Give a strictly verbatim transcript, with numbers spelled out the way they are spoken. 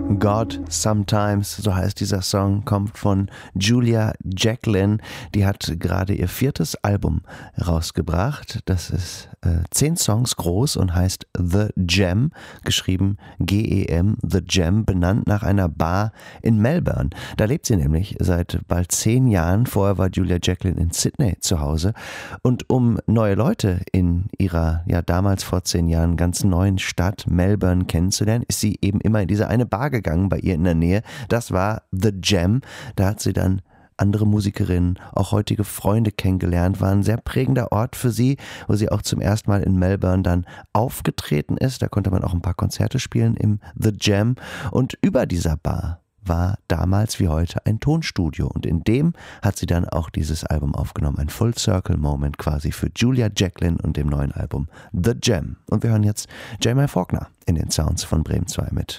God Sometimes, so heißt dieser Song, kommt von Julia Jacklin. Die hat gerade ihr viertes Album rausgebracht. Das ist äh, zehn Songs groß und heißt The Gem, geschrieben G E M, The Gem, benannt nach einer Bar in Melbourne. Da lebt sie nämlich seit bald zehn Jahren. Vorher war Julia Jacklin in Sydney zu Hause. Und um neue Leute in ihrer, ja damals vor zehn Jahren ganz neuen Stadt Melbourne kennenzulernen, ist sie eben immer in diese eine Bar gegangen bei ihr in der Nähe. Das war The Gem. Da hat sie dann andere Musikerinnen, auch heutige Freunde kennengelernt. War ein sehr prägender Ort für sie, wo sie auch zum ersten Mal in Melbourne dann aufgetreten ist. Da konnte man auch ein paar Konzerte spielen im The Gem. Und über dieser Bar war damals wie heute ein Tonstudio. Und in dem hat sie dann auch dieses Album aufgenommen. Ein Full-Circle-Moment quasi für Julia Jacklin und dem neuen Album The Gem. Und wir hören jetzt J M I Faulkner in den Sounds von Bremen zwei mit